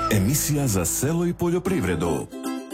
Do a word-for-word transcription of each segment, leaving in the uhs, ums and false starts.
Emisija za selo i poljoprivredu.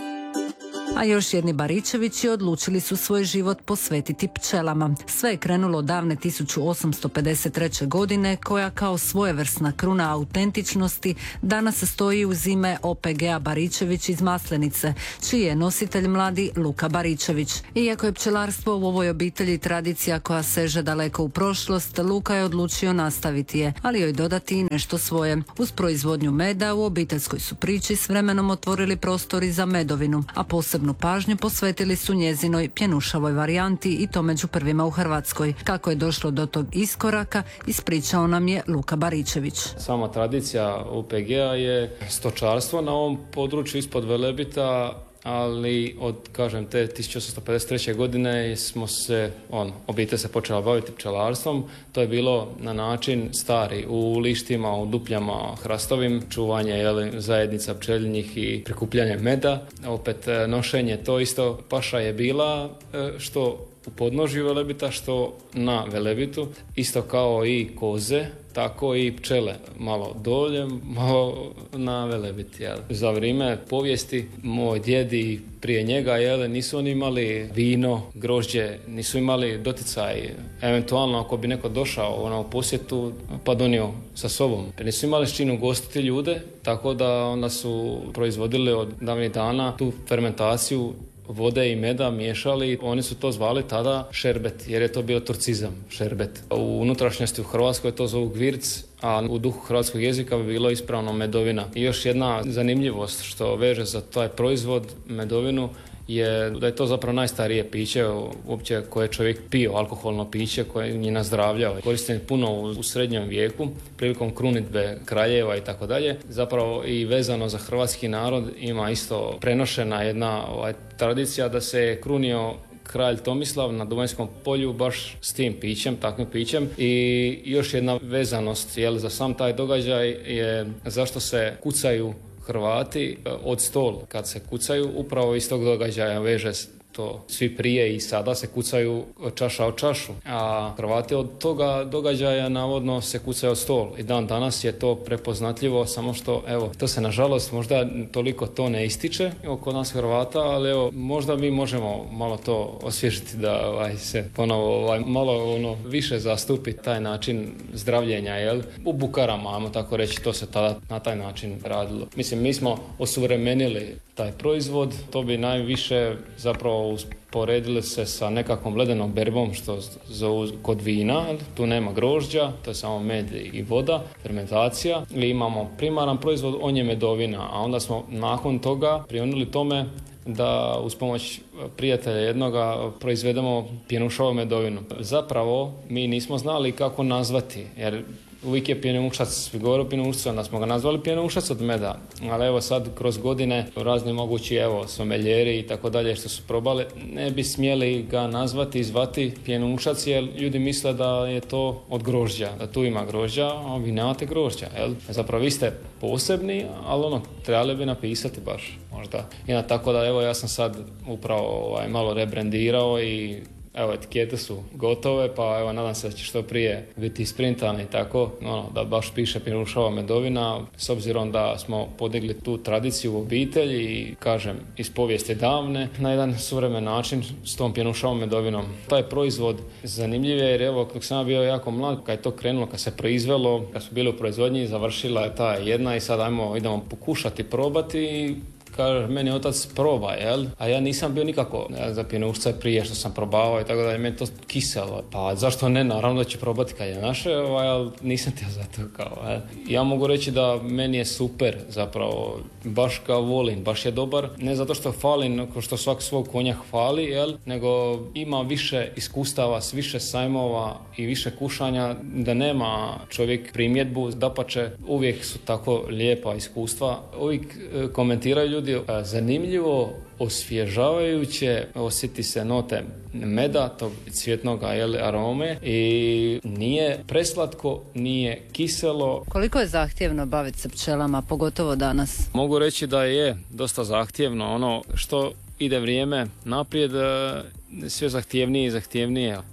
A još jedni Baričevići odlučili su svoj život posvetiti pčelama. Sve je krenulo davne tisuću osamsto pedeset treće. godine, koja kao svojevrsna kruna autentičnosti danas stoji uz ime O P G-a Baričević iz Maslenice, čiji je nositelj mladi Luka Baričević. Iako je pčelarstvo u ovoj obitelji tradicija koja seže daleko u prošlost, Luka je odlučio nastaviti je, ali joj dodati i nešto svoje. Uz proizvodnju meda u obiteljskoj su priči s vremenom otvorili prostori za medovinu, a posebno pažnju posvetili su njezinoj pjenušavoj varijanti i to među prvima u Hrvatskoj. Kako je došlo do tog iskoraka, ispričao nam je Luka Baričević. Sama tradicija O P G-a je stočarstvo na ovom području ispod Velebita, ali od, kažem, te tisuću osamsto pedeset treće. godine smo se, on, obitelj se počela baviti pčelarstvom. To je bilo na način stari, u lištima, u dupljama hrastovim, čuvanje jeli, zajednica pčelinjih i prikupljanje meda. Opet nošenje, to isto paša je bila što u podnožju Velebita, što na Velebitu, isto kao i koze, tako i pčele, malo dolje, malo na Velebit. Jel. Za vrijeme povijesti, moj djed i prije njega, jel, nisu oni imali vino, grožđe, nisu imali doticaj, eventualno ako bi neko došao ono, u posjetu pa donio sa sobom. Nisu imali s čim ugostiti ljude, tako da onda su proizvodili od davnih dana tu fermentaciju vode i meda miješali, oni su to zvali tada šerbet, jer je to bio turcizam, šerbet. U unutrašnjosti u Hrvatskoj to zovu gvirc, a u duhu hrvatskog jezika bi bilo ispravno medovina. I još jedna zanimljivost što veže za taj proizvod, medovinu, je da je to zapravo najstarije piće uopće koje čovjek pio, alkoholno piće koje je nazdravljao. Koristen puno u, u srednjem vijeku, prilikom krunidbe kraljeva i tako dalje. Zapravo i vezano za hrvatski narod ima isto prenošena jedna ovaj, tradicija da se krunio kralj Tomislav na Duvanjskom polju baš s tim pićem, takvim pićem. I još jedna vezanost jel, za sam taj događaj je zašto se kucaju Hrvati od stol kad se kucaju, upravo iz tog događaja veže to. Svi prije i sada se kucaju čaša o čašu, a Hrvati od toga događaja navodno se kucaju od stol. I dan danas je to prepoznatljivo, samo što evo, to se nažalost možda toliko to ne ističe oko nas Hrvata, ali evo, možda mi možemo malo to osvježiti da ovaj, se ponovo ovaj, malo ono, više zastupi taj način zdravljenja, jel? U bukarama, ajmo tako reći, to se tada na taj način radilo. Mislim, mi smo osuvremenili taj proizvod, to bi najviše zapravo usporedili se sa nekakvom ledenom berbom što zovu kod vina, tu nema grožđa, to je samo med i voda, fermentacija, i imamo primaran proizvod, on je medovina, a onda smo nakon toga prionuli tome da uz pomoć prijatelja jednoga proizvedemo pjenušavu medovinu. Zapravo mi nismo znali kako nazvati, jer uvijek je pjenušac, svi govore o pjenušcu, onda smo ga nazvali pjenušac od meda. Ali evo sad kroz godine razni mogući evo someljeri i tako dalje što su probali, ne bi smjeli ga nazvati i zvati pjenušac jer ljudi misle da je to od grožđa, da tu ima grožđa, a vi nemate grožđa. Jel? Zapravo vi ste posebni, ali ono, trebali bi napisati baš možda. I na tako da evo ja sam sad upravo ovaj, malo rebrandirao i evo, etikete su gotove, pa evo, nadam se da će što prije biti isprintane i tako, ono, da baš piše pjenušava medovina, s obzirom da smo podigli tu tradiciju u obitelji i, kažem, iz povijesti davne, na jedan suvremen način s tom pjenušavom medovinom. Taj proizvod zanimljiv je jer, evo, dok sam bio jako mlad, kad je to krenulo, kad se proizvelo, kad su bili u proizvodnji, završila je ta jedna i sad ajmo, idemo pokušati probati i kaže, meni otac proba, jel? A ja nisam bio nikako ja, za pjenušca prije što sam probavao i tako da je meni to kiselo. Pa zašto ne, naravno da će probati kad je naše, ovaj, ali nisam ti za to kao, jel? Ja mogu reći da meni je super zapravo, baš ga volim, baš je dobar. Ne zato što falim, što svak svog konja hvali, jel? Nego ima više iskustava, s više sajmova i više kušanja, da nema čovjek primjedbu, dapače, uvijek su tako lijepa iskustva. Uvijek e, komentiraju ljudi, zanimljivo, osvježavajuće, osjeti se note meda, tog cvjetnog arome i nije preslatko, nije kiselo. Koliko je zahtjevno baviti se pčelama, pogotovo danas? Mogu reći da je dosta zahtjevno, ono što ide vrijeme naprijed, sve zahtjevnije i zahtjevnije.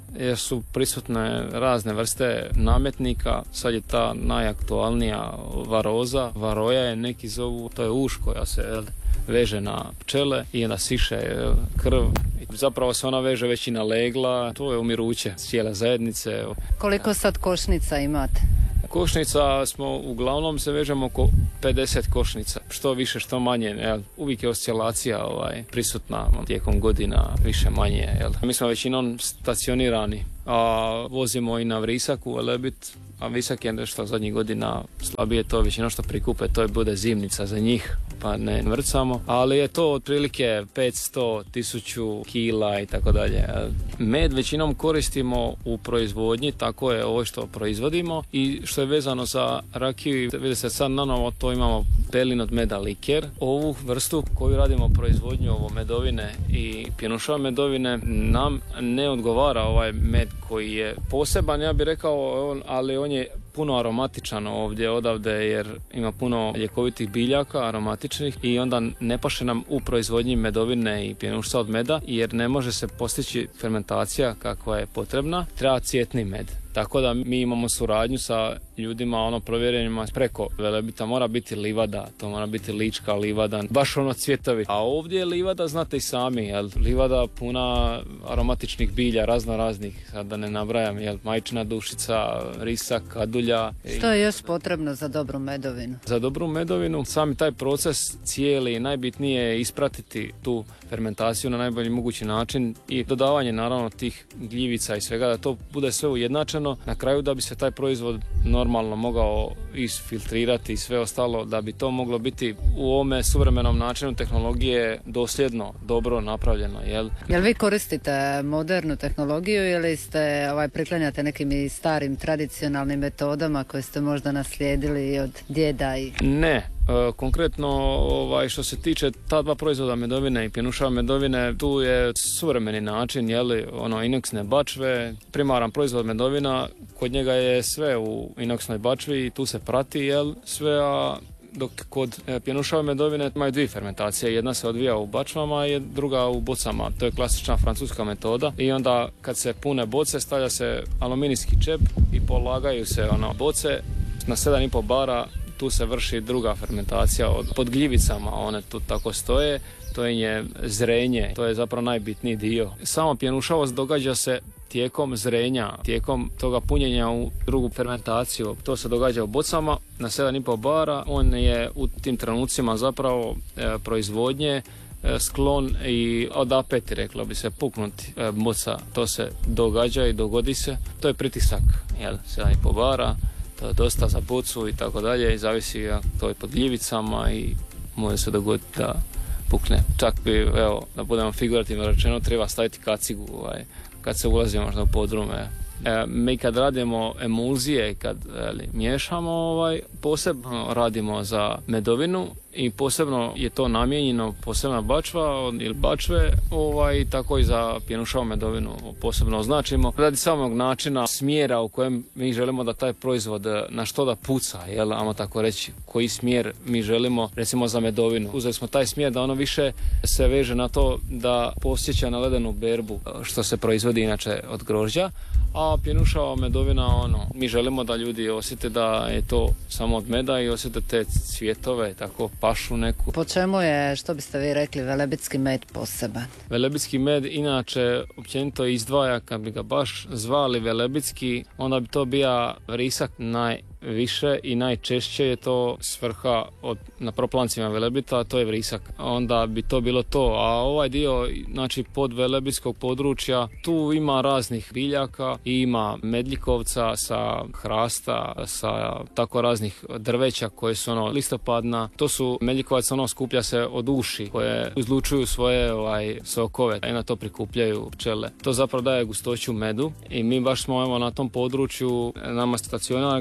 jer su prisutne razne vrste nametnika. Sad je ta najaktualnija varoza. Varoja je neki zovu, to je uš koja se jel, veže na pčele i onda siše jel, krv. Zapravo se ona veže već i na legla. To je umiruće cijele zajednice. Koliko sad košnica imate? Košnica smo, uglavnom se vežemo oko pedeset košnica. Što više, što manje. Jel? Uvijek je oscilacija ovaj, prisutna tijekom godina, više manje. Jel? Mi smo većinom stacionirani, a vozimo i na vrisak u Velebit, a Visak je nešto zadnjih godina slabije, to većino što prikupe, to je bude zimnica za njih, pa ne vrcamo, ali je to otprilike petsto, tisuću kila i tako dalje. Med većinom koristimo u proizvodnji, tako je ovo što proizvodimo, i što je vezano za rakiju, vidi se sad na novo, to imamo pelin od meda liker. Ovu vrstu koju radimo proizvodnju ovo medovine i pjenušava medovine nam ne odgovara ovaj med koji je poseban, ja bih rekao, ali on je puno aromatičan ovdje odavde jer ima puno ljekovitih biljaka aromatičnih i onda ne paše nam u proizvodnji medovine i pjenušca od meda jer ne može se postići fermentacija kakva je potrebna, treba cvjetni med. Tako da mi imamo suradnju sa ljudima, ono, provjerenima preko Velebita, mora biti livada, to mora biti lička livada, baš ono cvjetovi. A ovdje je livada, znate i sami, jel, livada puna aromatičnih bilja, razno raznih, sad da ne nabrajam, jel, majčina dušica, risak, kadulja. Što je još potrebno za dobru medovinu? Za dobru medovinu, sami taj proces cijeli, najbitnije je ispratiti tu fermentaciju na najbolji mogući način i dodavanje naravno tih gljivica i svega, da to bude sve ujednačeno. Na kraju da bi se taj proizvod normalno mogao isfiltrirati i sve ostalo, da bi to moglo biti u ovome suvremenom načinu tehnologije dosljedno, dobro napravljeno. Jel, jel vi koristite modernu tehnologiju ili ste ovaj, priklanjate nekim i starim tradicionalnim metodama koje ste možda naslijedili od djeda? I... Ne. E, konkretno ovaj, što se tiče ta dva proizvoda medovine i pjenušava medovine, tu je suvremeni način, jeli, ono, inoksne bačve, primaran proizvod medovina, kod njega je sve u inoksnoj bačvi i tu se prati, jel, sve, a dok kod e, pjenušave medovine imaju dvije fermentacije, jedna se odvija u bačvama i druga u bocama, to je klasična francuska metoda i onda kad se pune boce stavlja se aluminijski čep i polagaju se ono, boce na sedam i pol bara. Tu se vrši druga fermentacija od, pod gljivicama, one tu tako stoje, to je zrenje, to je zapravo najbitniji dio. Samo pjenušavost događa se tijekom zrenja, tijekom toga punjenja u drugu fermentaciju. To se događa u bocama na sedam i pol bara, on je u tim trenucima zapravo e, proizvodnje e, sklon i odapeti, reklo bi se, puknuti e, boca. To se događa i dogodi se. To je pritisak, jel, sedam i pol bara. To je dosta za bocu i tako dalje i zavisi, to je pod gljivicama i može se dogoditi da pukne. Čak bi, evo, da budemo figurativno rečeno, treba staviti kacigu ovaj, kad se ulazi možda u podrume. E, mi kad radimo emulzije i kad ali, miješamo, ovaj, posebno radimo za medovinu i posebno je to namijenjeno, posebna bačva ili bačve, ovaj, tako i za pjenušavu medovinu posebno označimo. Radi samog načina smjera u kojem mi želimo da taj proizvod na što da puca, jel, ajmo tako reći, koji smjer mi želimo, recimo za medovinu. Uzeli smo taj smjer da ono više se veže na to da posjeća na ledenu berbu što se proizvodi inače od grožđa, a pjenušava medovina, ono, mi želimo da ljudi osjete da je to samo od meda i osjete te cvjetove, tako pašu neku. Po čemu je, što biste vi rekli, velebitski med poseban? Velebitski med inače općenito izdvaja, kad bi ga baš zvali velebitski, onda bi to bio vrisak najviše i najčešće je to svrha od, na proplancima Velebita, to je vrisak. Onda bi to bilo to, a ovaj dio, znači pod velebitskog područja, tu ima raznih biljaka, ima medljikovca sa hrasta, sa tako raznih drveća koje su ono listopadna. To su medljikovac, ono skuplja se od uši koje izlučuju svoje ovaj, sokove i na to prikupljaju pčele. To zapravo daje gustoću medu i mi baš smo evo, na tom području nama stacionar gdje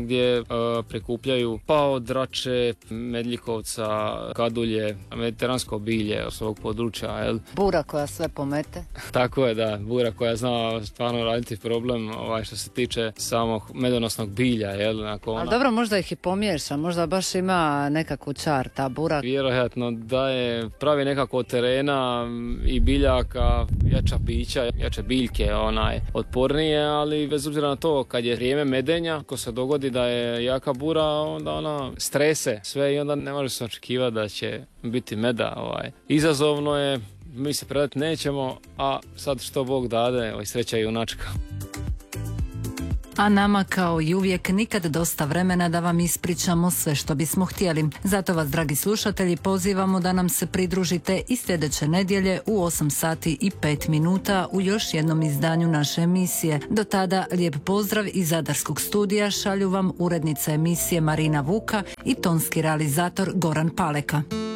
e, prikupljaju pa od Rače, Medljikovca, Kadulje, mediteransko bilje s ovog područja. Jel? Bura koja sve pomete. Tako je, da. Bura koja zna stvarno raditi problem ovaj, što se tiče samog medonosnog bilja. Jel? Ona... Ali dobro, možda ih i pomiješa, možda baš ima nekakvu čar ta bura. Vjerojatno da je pravi nekako od terena i biljaka, jača bića, jače biljke onaj, otpornije, ali bez obzira na to, kad je vrijeme medenja, ako se dogodi da je jaka bura, onda ona strese sve i onda ne može se očekivati da će biti meda. Ovaj. Izazovno je, mi se predati nećemo, a sad što Bog dade, ovaj, sreća i junačka. A nama kao i uvijek nikad dosta vremena da vam ispričamo sve što bismo htjeli. Zato vas, dragi slušatelji, pozivamo da nam se pridružite i sljedeće nedjelje u osam sati i pet minuta u još jednom izdanju naše emisije. Do tada lijep pozdrav iz Zadarskog studija šalju vam urednica emisije Marina Vuka i tonski realizator Goran Paleka.